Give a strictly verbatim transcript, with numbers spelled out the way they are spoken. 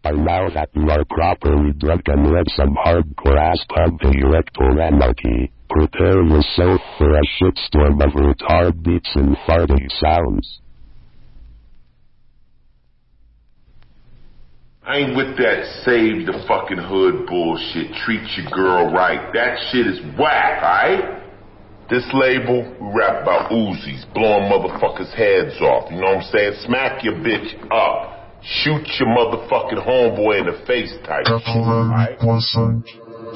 And now that you are properly drunk and let some hardcore ass pumping erectile anarchy, prepare yourself for a shitstorm of retard beats and farting sounds. I ain't with that save the fucking hood bullshit, treat your girl right. That shit is whack, alright? This label, we rap about Uzis, blowing motherfuckers' heads off, you know what I'm saying? Smack your bitch up. Shoot your motherfucking homeboy in the face type shit, alright?